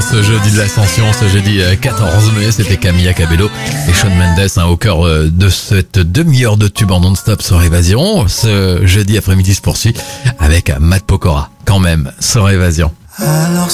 ce jeudi de l'Ascension, ce jeudi 14 mai. C'était Camilla Cabello et Shawn Mendes au cœur de cette demi-heure de tube en non-stop sur Évasion. Ce jeudi après-midi se poursuit avec Matt Pokora, quand même, sur Évasion. Alors